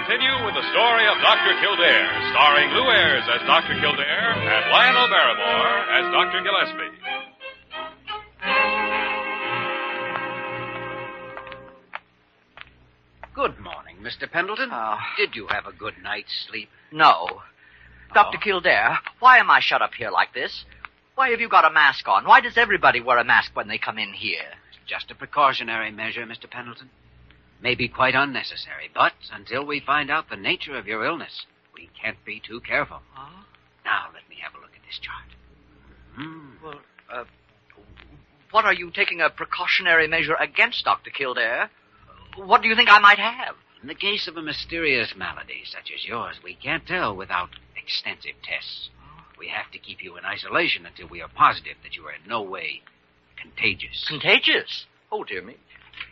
continue with the story of Dr. Kildare, starring Lou Ayres as Dr. Kildare and Lionel Barrymore as Dr. Gillespie. Good morning, Mr. Pendleton. Did you have a good night's sleep? No. Dr. Kildare, why am I shut up here like this? Why have you got a mask on? Why does everybody wear a mask when they come in here? Just a precautionary measure, Mr. Pendleton. May be quite unnecessary, but until we find out the nature of your illness, we can't be too careful. Huh? Now, let me have a look at this chart. Well, what are you taking a precautionary measure against, Dr. Kildare? What do you think I might have? In the case of a mysterious malady such as yours, we can't tell without extensive tests. We have to keep you in isolation until we are positive that you are in no way contagious. Contagious? Oh, dear me.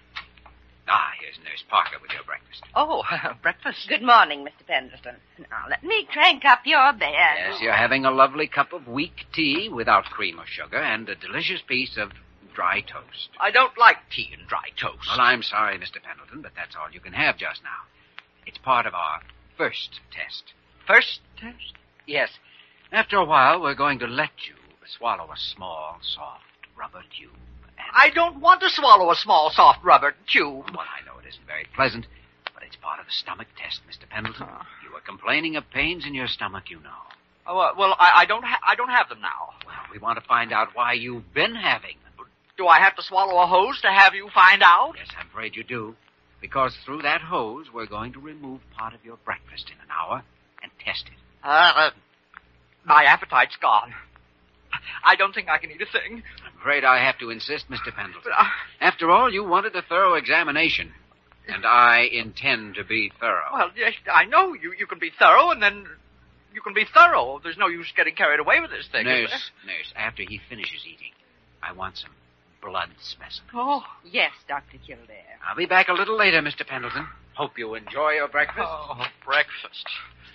Here's Nurse Parker with your breakfast. Oh, breakfast. Good morning, Mr. Pendleton. Now, let me crank up your bed. Yes, you're having a lovely cup of weak tea without cream or sugar and a delicious piece of dry toast. I don't like tea and dry toast. Well, I'm sorry, Mr. Pendleton, but that's all you can have just now. It's part of our first test. First test? Yes. After a while, we're going to let you swallow a small, soft rubber tube. I don't want to swallow a small, soft rubber tube. Well, I know it isn't very pleasant, but it's part of the stomach test, Mr. Pendleton. You were complaining of pains in your stomach, you know. Well, I don't have them now. Well, we want to find out why you've been having them. Do I have to swallow a hose to have you find out? Yes, I'm afraid you do. Because through that hose, we're going to remove part of your breakfast in an hour and test it. My appetite's gone. I don't think I can eat a thing. I'm afraid I have to insist, Mr. Pendleton. After all, you wanted a thorough examination, and I intend to be thorough. Well, yes, I know you can be thorough, and then you can be thorough. There's no use getting carried away with this thing. Nurse, after he finishes eating, I want some blood specimens. Oh, yes, Dr. Kildare. I'll be back a little later, Mr. Pendleton. Hope you enjoy your breakfast. Oh, breakfast.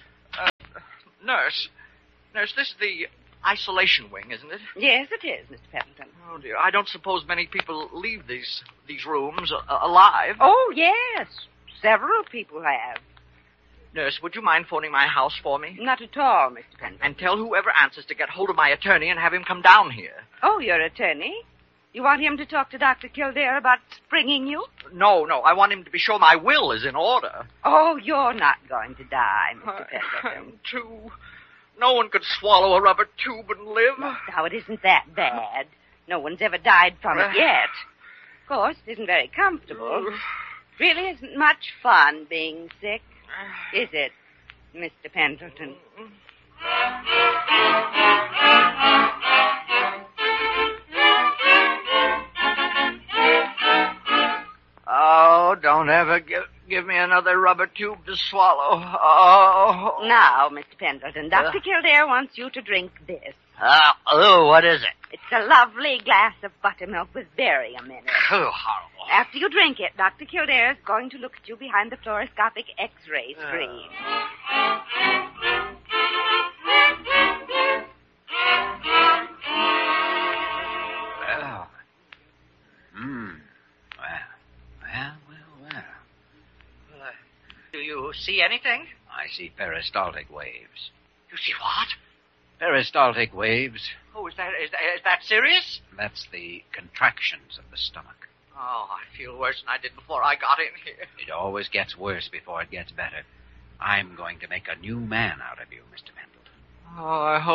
Nurse, this is the isolation wing, isn't it? Yes, it is, Mr. Pendleton. Oh, dear. I don't suppose many people leave these rooms alive. Oh, yes. Several people have. Nurse, would you mind phoning my house for me? Not at all, Mr. Pendleton. And tell whoever answers to get hold of my attorney and have him come down here. Oh, your attorney? You want him to talk to Dr. Kildare about springing you? No. I want him to be sure my will is in order. Oh, you're not going to die, Mr. Pendleton. No one could swallow a rubber tube and live. Now, it isn't that bad. No one's ever died from it yet. Of course, it isn't very comfortable. It really isn't much fun being sick, is it, Mr. Pendleton? Oh, don't ever give me another rubber tube to swallow. Oh. Now, Mr. Pendleton, Dr. Kildare wants you to drink this. What is it? It's a lovely glass of buttermilk with barium in it. Oh, horrible. After you drink it, Dr. Kildare is going to look at you behind the fluoroscopic X-ray screen. Well. Do you see anything? I see peristaltic waves. You see what? Peristaltic waves. Oh, is that serious? That's the contractions of the stomach. Oh, I feel worse than I did before I got in here. It always gets worse before it gets better. I'm going to make a new man out of you, Mr. Pendleton. Oh, I hope